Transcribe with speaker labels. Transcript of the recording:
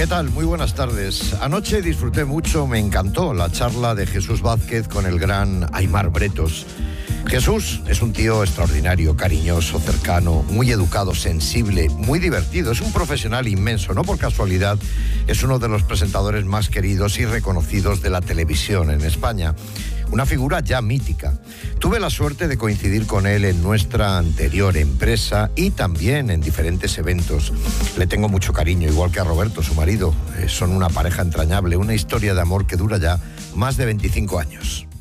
Speaker 1: ¿Qué tal? Muy buenas tardes. Anoche disfruté mucho, me encantó la charla de Jesús Vázquez con el gran Aimar Bretos. Jesús es un tío extraordinario, cariñoso, cercano, muy educado, sensible, muy divertido. Es un profesional inmenso, no por casualidad. Es uno de los presentadores más queridos y reconocidos de la televisión en España. Una figura ya mítica. Tuve la suerte de coincidir con él en nuestra anterior empresa y también en diferentes eventos. Le tengo mucho cariño, igual que a Roberto, su marido. Son una pareja entrañable, una historia de amor que dura ya más de 25 años.